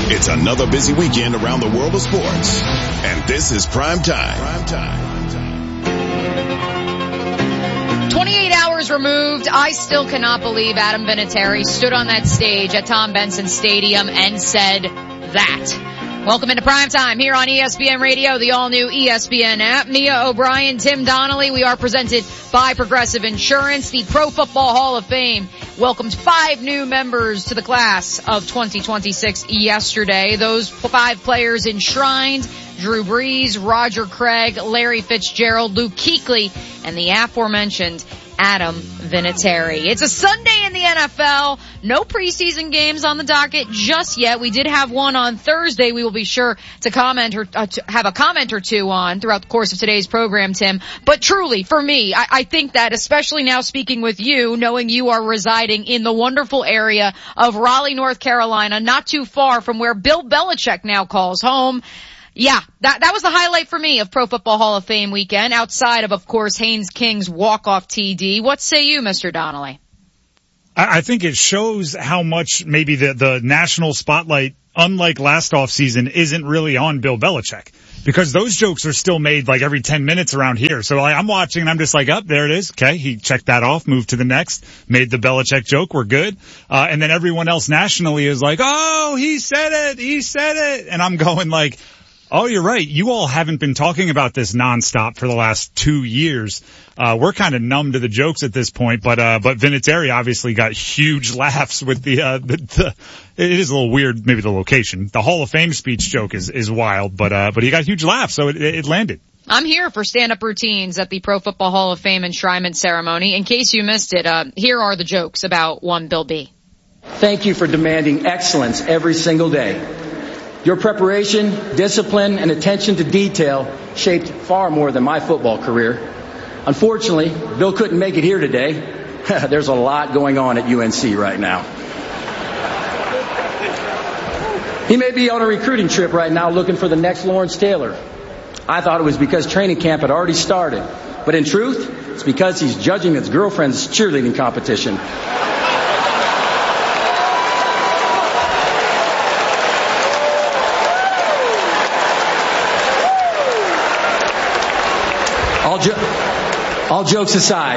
It's another busy weekend around the world of sports. And this is Prime Time. 28 hours removed, I still cannot believe Adam Vinatieri stood on that stage at Tom Benson Stadium and said that. Welcome into Prime Time here on ESPN Radio, the all-new ESPN app. Mia O'Brien, Tim Donnelly. We are presented by Progressive Insurance. The Pro Football Hall of Fame welcomed 5 new members to the class of 2026 yesterday. Those 5 players enshrined: Drew Brees, Roger Craig, Larry Fitzgerald, Luke Kuechly, and the aforementioned Adam Vinatieri. It's a Sunday in the NFL. No preseason games on the docket just yet. We did have one on Thursday. We will be sure to comment or to have a comment or two on throughout the course of today's program, Tim. But truly, for me, I think that, especially now speaking with you, knowing you are residing in the wonderful area of Raleigh, North Carolina, not too far from where Bill Belichick now calls home. Yeah, that was the highlight for me of Pro Football Hall of Fame weekend, outside of course, Haynes King's walk-off TD. What say you, Mr. Donnelly? I think it shows how much maybe the national spotlight, unlike last offseason, isn't really on Bill Belichick. Because those jokes are still made like every 10 minutes around here. So I'm watching and I'm just like, there it is. Okay, he checked that off, moved to the next, made the Belichick joke, we're good. And then everyone else nationally is like, oh, he said it. And I'm going like, oh, you're right. You all haven't been talking about this nonstop for the last 2 years. We're kind of numb to the jokes at this point, but Vinatieri obviously got huge laughs with it is a little weird, maybe the location. The Hall of Fame speech joke is wild, but he got huge laughs, so it landed. I'm here for stand-up routines at the Pro Football Hall of Fame enshrinement ceremony. In case you missed it, here are the jokes about one Bill B. Thank you for demanding excellence every single day. Your preparation, discipline, and attention to detail shaped far more than my football career. Unfortunately, Bill couldn't make it here today. There's a lot going on at UNC right now. He may be on a recruiting trip right now looking for the next Lawrence Taylor. I thought it was because training camp had already started. But in truth, it's because he's judging his girlfriend's cheerleading competition. All jokes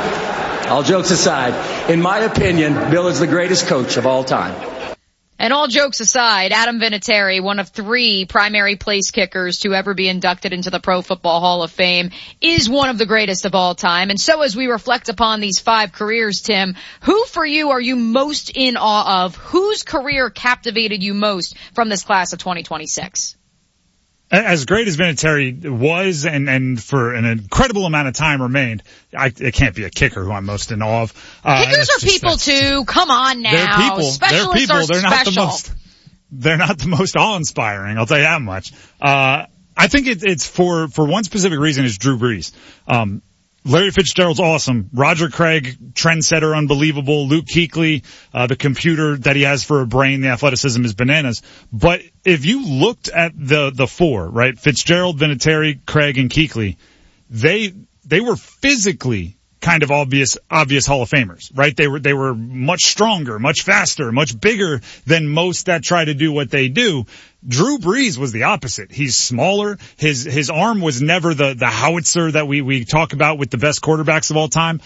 aside, in my opinion, Bill is the greatest coach of all time. And all jokes aside, Adam Vinatieri, one of 3 primary place kickers to ever be inducted into the Pro Football Hall of Fame, is one of the greatest of all time. And so as we reflect upon these 5 careers, Tim, who for you are you most in awe of? Whose career captivated you most from this class of 2026? As great as Vinatieri was and for an incredible amount of time remained, it can't be a kicker who I'm most in awe of. Kickers are people too. Come on now. They're people. Specialists are special. They're not the most awe-inspiring. I'll tell you that much. I think it's for one specific reason is Drew Brees. Larry Fitzgerald's awesome. Roger Craig, trendsetter, unbelievable. Luke Kuechly, the computer that he has for a brain, the athleticism is bananas. But if you looked at the 4, right, Fitzgerald, Vinatieri, Craig, and Kuechly, they were physically kind of obvious Hall of Famers, right? They were much stronger, much faster, much bigger than most that try to do what they do. Drew Brees was the opposite. He's smaller. His arm was never the howitzer that we talk about with the best quarterbacks of all time.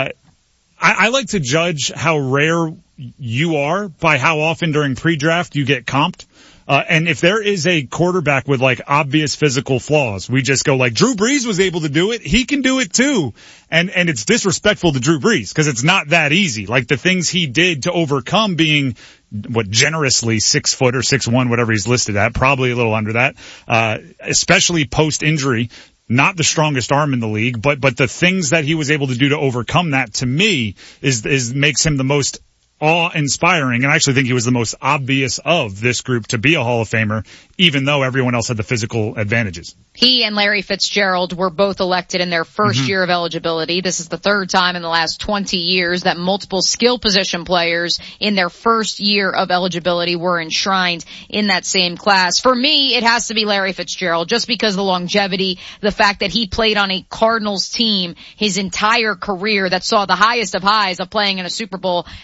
I like to judge how rare you are by how often during pre-draft you get comped. And if there is a quarterback with like obvious physical flaws, we just go like Drew Brees was able to do it. He can do it too. And it's disrespectful to Drew Brees because it's not that easy. Like the things he did to overcome being generously 6 foot or 6'1", whatever he's listed at, probably a little under that, especially post injury. Not the strongest arm in the league, but the things that he was able to do to overcome that to me is makes him the most awe-inspiring, and I actually think he was the most obvious of this group to be a Hall of Famer, even though everyone else had the physical advantages. He and Larry Fitzgerald were both elected in their first year of eligibility. This is the 3rd time in the last 20 years that multiple skill position players in their first year of eligibility were enshrined in that same class. For me, it has to be Larry Fitzgerald, just because of the longevity, the fact that he played on a Cardinals team his entire career that saw the highest of highs of playing in a Super Bowl and perhaps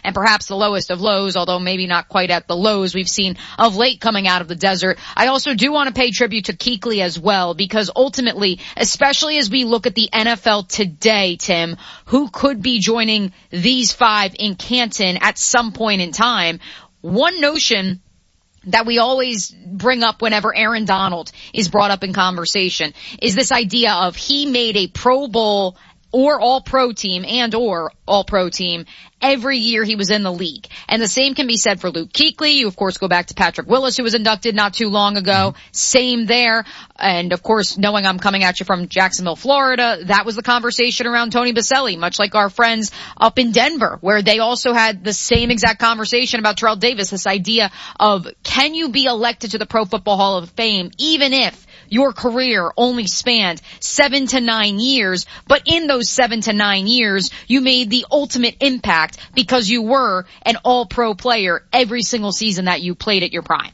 the lowest of lows, although maybe not quite at the lows we've seen of late coming out of the desert. I also do want to pay tribute to Kuechly as well, because ultimately, especially as we look at the NFL today, Tim, who could be joining these 5 in Canton at some point in time, one notion that we always bring up whenever Aaron Donald is brought up in conversation is this idea of he made a Pro Bowl or All-Pro team or All-Pro team every year he was in the league. And the same can be said for Luke Kuechly. You, of course, go back to Patrick Willis, who was inducted not too long ago. Same there. And, of course, knowing I'm coming at you from Jacksonville, Florida, that was the conversation around Tony Boselli, much like our friends up in Denver, where they also had the same exact conversation about Terrell Davis, this idea of can you be elected to the Pro Football Hall of Fame even if your career only spanned 7 to 9 years, but in those 7 to 9 years, you made the ultimate impact because you were an all-pro player every single season that you played at your prime.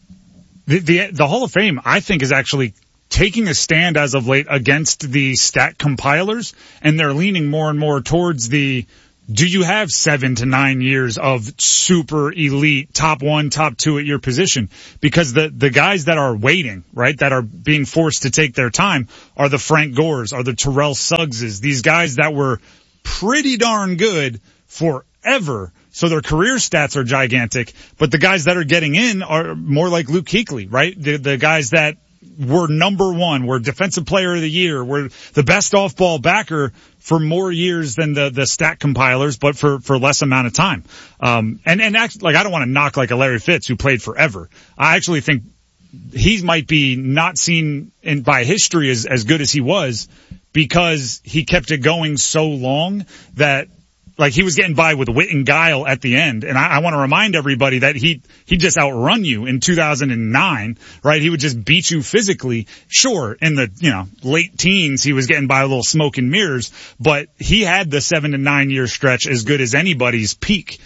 The Hall of Fame, I think, is actually taking a stand as of late against the stat compilers, and they're leaning more and more towards the do you have 7 to 9 years of super elite top 1, top 2 at your position? Because the guys that are waiting, right, that are being forced to take their time are the Frank Gores, are the Terrell Suggses, these guys that were pretty darn good forever. So their career stats are gigantic, but the guys that are getting in are more like Luke Kuechly, right? The guys that were number 1, were defensive player of the year, were the best off-ball backer for more years than the stat compilers, but for less amount of time. And actually, like, I don't want to knock like a Larry Fitz who played forever. I actually think he might be not seen by history as good as he was because he kept it going so long that, like, he was getting by with wit and guile at the end. And I want to remind everybody that he just outrun you in 2009, right? He would just beat you physically. Sure, in the, late teens, he was getting by a little smoke and mirrors, but he had the 7 to 9 year stretch as good as anybody's peak.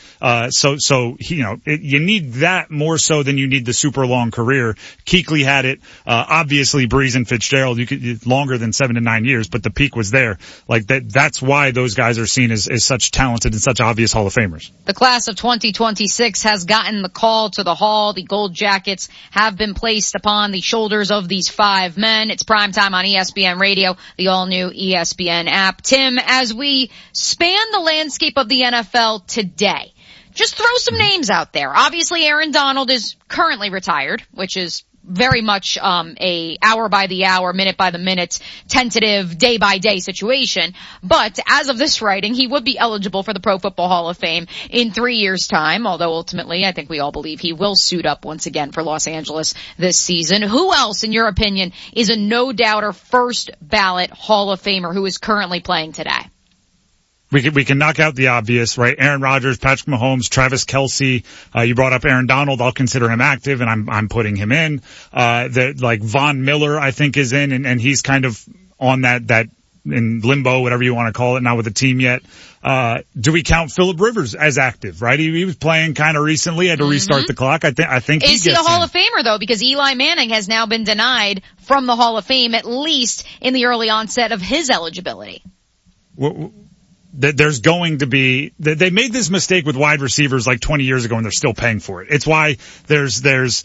You need that more so than you need the super long career. Kuechly had it. Obviously Brees and Fitzgerald, you could longer than 7 to 9 years, but the peak was there. Like that's why those guys are seen as such talented and such obvious Hall of Famers. The class of 2026 has gotten the call to the Hall. The gold jackets have been placed upon the shoulders of these 5 men. It's primetime on ESPN Radio, the all-new ESPN app. Tim, as we span the landscape of the NFL today, just throw some names out there. Obviously, Aaron Donald is currently retired, which is very much a hour by the hour, minute by the minute, tentative, day by day situation. But as of this writing, he would be eligible for the Pro Football Hall of Fame in 3 years' time, although ultimately I think we all believe he will suit up once again for Los Angeles this season. Who else, in your opinion, is a no-doubter first ballot Hall of Famer who is currently playing today? We can knock out the obvious, right? Aaron Rodgers, Patrick Mahomes, Travis Kelce. You brought up Aaron Donald. I'll consider him active, and I'm putting him in. Von Miller, I think, is in, and he's kind of on that in limbo, whatever you want to call it, not with a team yet. Do we count Phillip Rivers as active, right? He was playing kind of recently, had to restart the clock. I think is he a Hall of Famer though? Because Eli Manning has now been denied from the Hall of Fame, at least in the early onset of his eligibility. There's going to be, they made this mistake with wide receivers like 20 years ago and they're still paying for it. It's why there's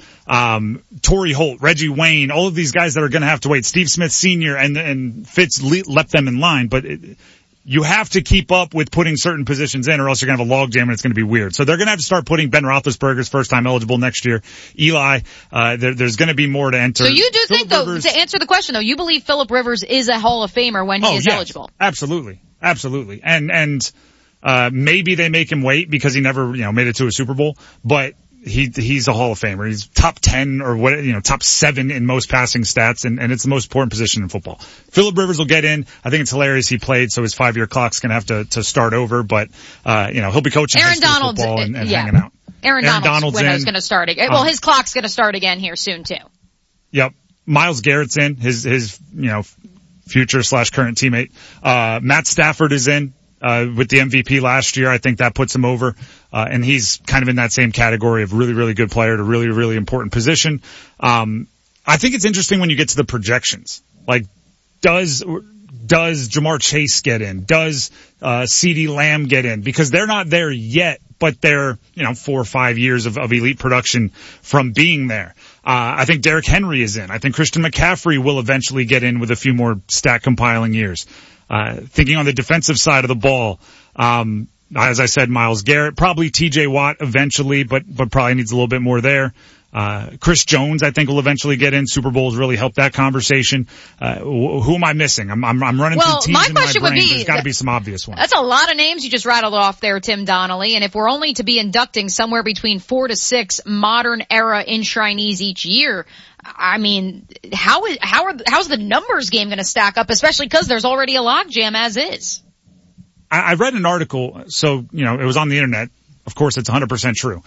Torrey Holt, Reggie Wayne, all of these guys that are going to have to wait. Steve Smith Sr. and Fitz left them in line, but you have to keep up with putting certain positions in or else you're going to have a logjam and it's going to be weird. So they're going to have to start putting Ben Roethlisberger's first time eligible next year. Eli, there's going to be more to enter. So you do think though, to answer the question though, you believe Phillip Rivers is a Hall of Famer when he is eligible? Absolutely. Absolutely. And maybe they make him wait because he never, made it to a Super Bowl, but he's a Hall of Famer. He's top 10 or what, top 7 in most passing stats, and it's the most important position in football. Phillip Rivers will get in. I think it's hilarious he played, so his 5-year clock's gonna have to start over, but, he'll be coaching Aaron Donald's football and hanging out. Aaron Donald's window's gonna start again. Well, his clock's gonna start again here soon too. Yep. Myles Garrett's in, his future / current teammate. Matt Stafford is in, with the MVP last year. I think that puts him over. And he's kind of in that same category of really, really good player at a really, really important position. I think it's interesting when you get to the projections. Like, does Jamar Chase get in? Does CeeDee Lamb get in? Because they're not there yet, but they're, 4 or 5 years of elite production from being there. I think Derrick Henry is in. I think Christian McCaffrey will eventually get in with a few more stat compiling years. Thinking on the defensive side of the ball, as I said, Myles Garrett, probably TJ Watt eventually, but probably needs a little bit more there. Chris Jones, I think, will eventually get in. Super Bowls really helped that conversation. Who am I missing? I'm running through teams in my brain. There's got to be some obvious ones. That's a lot of names you just rattled off there, Tim Donnelly. And if we're only to be inducting somewhere between 4 to 6 modern era enshrinees each year, I mean, how's the numbers game going to stack up? Especially because there's already a logjam as is. I read an article, so, it was on the internet. Of course, it's 100% true.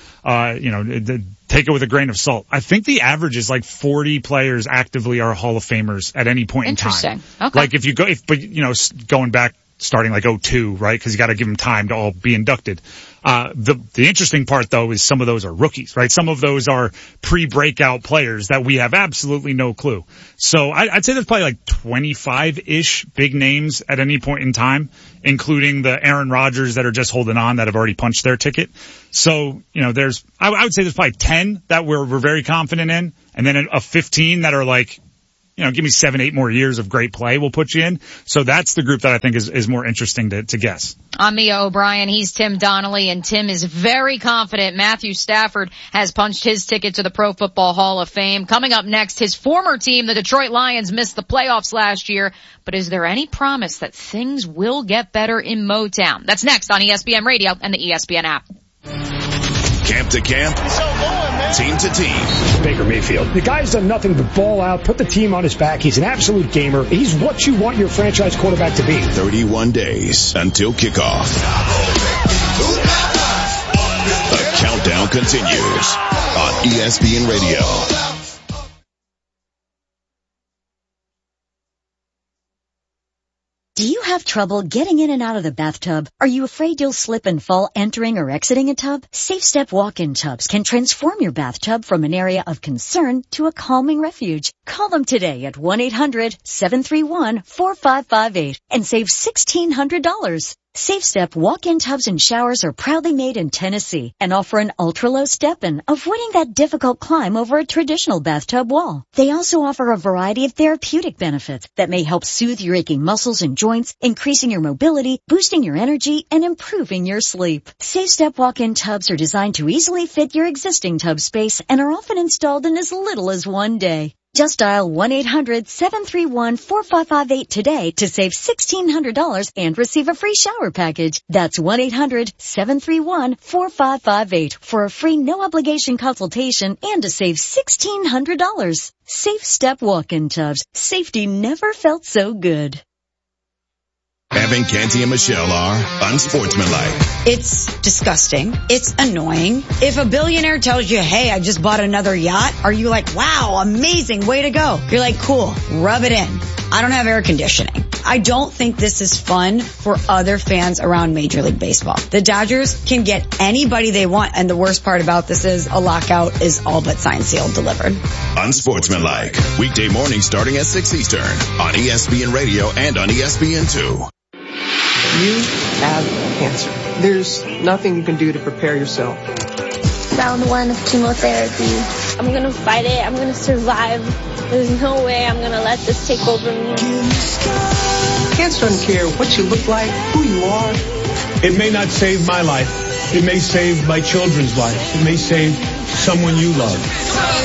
Take it with a grain of salt. I think the average is like 40 players actively are Hall of Famers at any point in time. Interesting. Okay. Like if you go, going back, starting like 2002, right? Because you got to give them time to all be inducted. The interesting part though is some of those are rookies, right? Some of those are pre-breakout players that we have absolutely no clue. So I'd say there's probably like 25-ish big names at any point in time, including the Aaron Rodgers that are just holding on that have already punched their ticket. So, I would say there's probably 10 that we're very confident in, and then a 15 that are like, give me 7-8 more years of great play, we'll put you in. So that's the group that I think is more interesting to guess. I'm Mia O'Brien. He's Tim Donnelly, and Tim is very confident Matthew Stafford has punched his ticket to the Pro Football Hall of Fame. Coming up next, his former team, the Detroit Lions, missed the playoffs last year. But is there any promise that things will get better in Motown? That's next on ESPN Radio and the ESPN app. Camp to camp, team to team. Baker Mayfield. The guy's done nothing but ball out, put the team on his back. He's an absolute gamer. He's what you want your franchise quarterback to be. 31 days until kickoff. The countdown continues on ESPN Radio. Do you have trouble getting in and out of the bathtub? Are you afraid you'll slip and fall entering or exiting a tub? Safe Step walk-in tubs can transform your bathtub from an area of concern to a calming refuge. Call them today at 1-800-731-4558 and save $1,600. Safe Step walk-in tubs and showers are proudly made in Tennessee and offer an ultra-low step-in, avoiding that difficult climb over a traditional bathtub wall. They also offer a variety of therapeutic benefits that may help soothe your aching muscles and joints, increasing your mobility, boosting your energy, and improving your sleep. Safe Step walk-in tubs are designed to easily fit your existing tub space and are often installed in as little as 1 day. Just dial 1-800-731-4558 today to save $1,600 and receive a free shower package. That's 1-800-731-4558 for a free no-obligation consultation and to save $1,600. Safe Step walk-in tubs. Safety never felt so good. Evan, Canty, and Michelle are unsportsmanlike. It's disgusting. It's annoying. If a billionaire tells you, hey, I just bought another yacht, are you like, wow, amazing, way to go? You're like, cool, rub it in. I don't have air conditioning. I don't think this is fun for other fans around Major League Baseball. The Dodgers can get anybody they want, and the worst part about this is a lockout is all but signed, sealed, delivered. Unsportsmanlike. Weekday morning starting at 6 Eastern on ESPN Radio and on ESPN2. You have cancer. There's nothing you can do to prepare yourself. Round 1 of chemotherapy. I'm going to fight it. I'm going to survive. There's no way I'm going to let this take over me. Cancer doesn't care what you look like, who you are. It may not save my life. It may save my children's life. It may save someone you love.